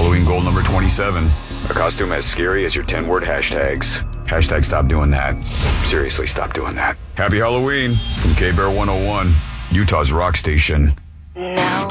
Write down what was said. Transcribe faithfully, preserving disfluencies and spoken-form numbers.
Halloween goal number twenty-seven. A costume as scary as your ten-word hashtags. Hashtag stop doing that. Seriously, stop doing that. Happy Halloween from K-Bear one oh one, Utah's rock station. Now